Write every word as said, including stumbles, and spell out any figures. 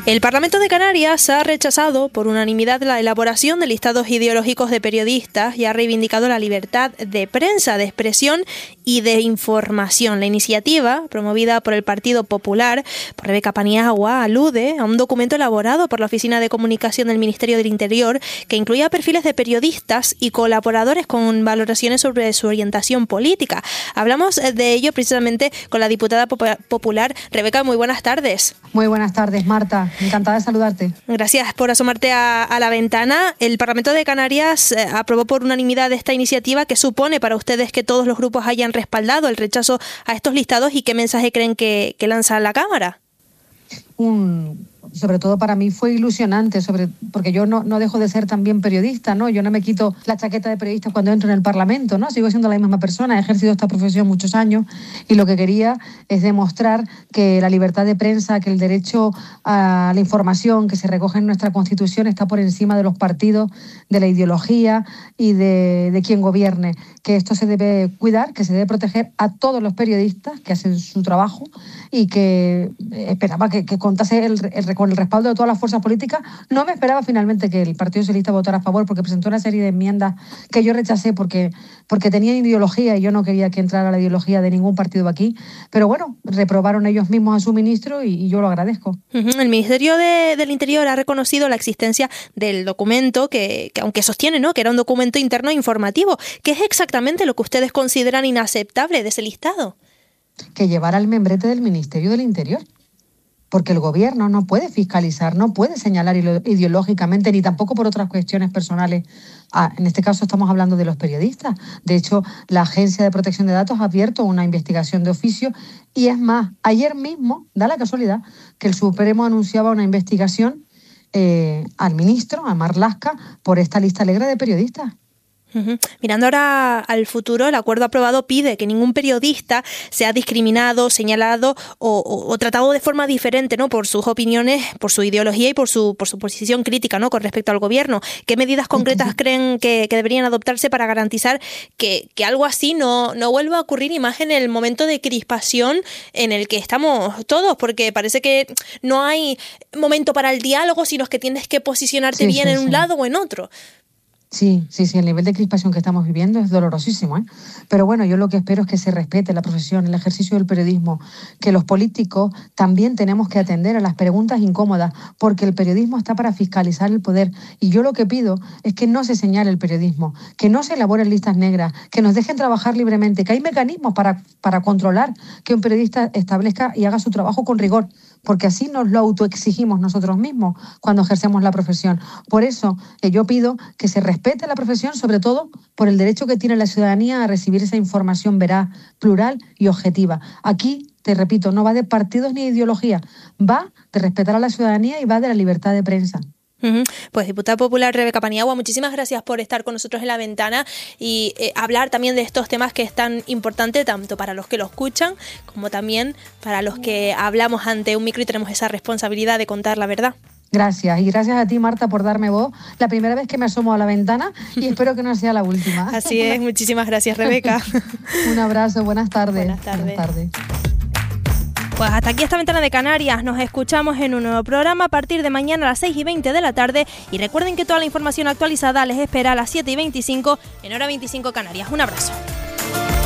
El Parlamento de Canarias ha rechazado por unanimidad la elaboración de listados ideológicos de periodistas y ha reivindicado la libertad de prensa, de expresión y de información. La iniciativa, promovida por el Partido Popular, por Rebeca Paniagua, alude a un documento elaborado por la Oficina de Comunicación del Ministerio del Interior que incluía perfiles de periodistas y colaboradores con valoraciones sobre su orientación política. Hablamos de ello precisamente con la diputada popular Rebeca. Muy buenas tardes. Muy buenas tardes, Marta. Encantada de saludarte. Gracias por asomarte a, a la ventana. El Parlamento de Canarias eh, aprobó por unanimidad esta iniciativa. ¿Qué supone para ustedes que todos los grupos hayan respaldado el rechazo a estos listados y qué mensaje creen que, que lanza la Cámara? Un... Sobre todo para mí fue ilusionante, sobre, porque yo no, no dejo de ser también periodista, ¿no? Yo no me quito la chaqueta de periodista cuando entro en el Parlamento, ¿no? Sigo siendo la misma persona, he ejercido esta profesión muchos años y lo que quería es demostrar que la libertad de prensa, que el derecho a la información que se recoge en nuestra Constitución está por encima de los partidos, de la ideología y de, de quien gobierne, que esto se debe cuidar, que se debe proteger a todos los periodistas que hacen su trabajo y que esperaba que, que contase el, el con el respaldo de todas las fuerzas políticas. No me esperaba finalmente que el Partido Socialista votara a favor porque presentó una serie de enmiendas que yo rechacé porque, porque tenían ideología y yo no quería que entrara la ideología de ningún partido aquí. Pero bueno, reprobaron ellos mismos a su ministro y, y yo lo agradezco. Uh-huh. El Ministerio de, del Interior ha reconocido la existencia del documento que, que aunque sostiene, ¿no?, que era un documento interno informativo. ¿Qué es exactamente lo que ustedes consideran inaceptable de ese listado? Que llevara el membrete del Ministerio del Interior. Porque el gobierno no puede fiscalizar, no puede señalar ideológicamente, ni tampoco por otras cuestiones personales. Ah, en este caso estamos hablando de los periodistas. De hecho, la Agencia de Protección de Datos ha abierto una investigación de oficio y es más, ayer mismo, da la casualidad, que el Supremo anunciaba una investigación eh, al ministro, a Marlaska, por esta lista negra de periodistas. Uh-huh. Mirando ahora al futuro, el acuerdo aprobado pide que ningún periodista sea discriminado, señalado o, o, o tratado de forma diferente, ¿no?, por sus opiniones, por su ideología y por su por su posición crítica, ¿no?, con respecto al gobierno. ¿Qué medidas concretas creen que, que deberían adoptarse para garantizar que, que algo así no, no vuelva a ocurrir, y más en el momento de crispación en el que estamos todos? Porque parece que no hay momento para el diálogo, sino que tienes que posicionarte sí, bien sí, en un sí. lado o en otro. Sí, sí, sí, el nivel de crispación que estamos viviendo es dolorosísimo, ¿eh? Pero bueno, yo lo que espero es que se respete la profesión, el ejercicio del periodismo, que los políticos también tenemos que atender a las preguntas incómodas, porque el periodismo está para fiscalizar el poder. Y yo lo que pido es que no se señale el periodismo, que no se elaboren listas negras, que nos dejen trabajar libremente, que hay mecanismos para, para controlar que un periodista establezca y haga su trabajo con rigor, porque así nos lo autoexigimos nosotros mismos cuando ejercemos la profesión. Por eso eh, yo pido que se respete la profesión, sobre todo por el derecho que tiene la ciudadanía a recibir esa información veraz, plural y objetiva. Aquí, te repito, no va de partidos ni de ideología, va de respetar a la ciudadanía y va de la libertad de prensa. Uh-huh. Pues diputada popular Rebeca Paniagua, muchísimas gracias por estar con nosotros en la ventana y eh, hablar también de estos temas que es tan importante tanto para los que lo escuchan como también para los que hablamos ante un micro y tenemos esa responsabilidad de contar la verdad. Gracias, y gracias a ti, Marta, por darme voz. La primera vez que me asomo a la ventana y espero que no sea la última. Así es, muchísimas gracias, Rebeca. Un abrazo, buenas tardes. Buenas tardes. Buenas tardes. Pues hasta aquí esta ventana de Canarias. Nos escuchamos en un nuevo programa a partir de mañana a las seis y veinte de la tarde. Y recuerden que toda la información actualizada les espera a las siete y veinticinco en hora veinticinco Canarias. Un abrazo.